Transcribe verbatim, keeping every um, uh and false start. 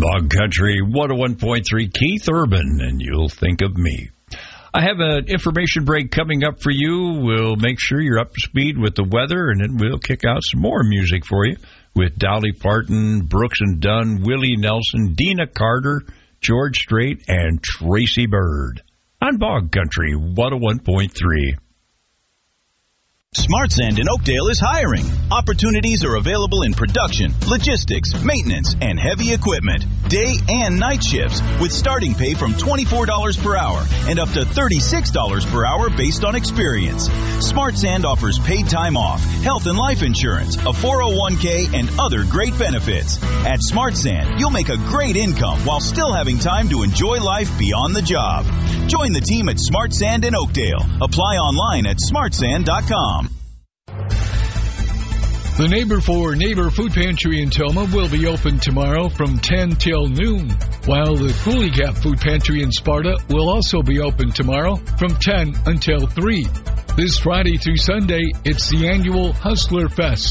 Bog Country one oh one point three, Keith Urban, and you'll think of me. I have an information break coming up for you. We'll make sure you're up to speed with the weather, and then we'll kick out some more music for you with Dolly Parton, Brooks and Dunn, Willie Nelson, Dina Carter, George Strait, and Tracy Byrd on Bog Country one oh one point three. Smart Sand in Oakdale is hiring. Opportunities are available in production, logistics, maintenance, and heavy equipment. Day and night shifts with starting pay from twenty-four dollars per hour and up to thirty-six dollars per hour based on experience. Smart Sand offers paid time off, health and life insurance, a four oh one k, and other great benefits. At Smart Sand, you'll make a great income while still having time to enjoy life beyond the job. Join the team at Smart Sand in Oakdale. Apply online at smart sand dot com. The Neighbor for Neighbor Food Pantry in Toma will be open tomorrow from ten till noon, while the Coulee Gap Food Pantry in Sparta will also be open tomorrow from ten until three. This Friday through Sunday, it's the annual Hustler Fest.